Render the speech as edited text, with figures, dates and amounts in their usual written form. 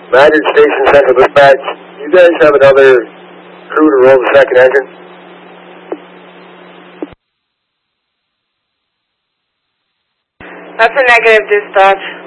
United Station Central Dispatch, you guys have another crew to roll the second engine? That's a negative, dispatch.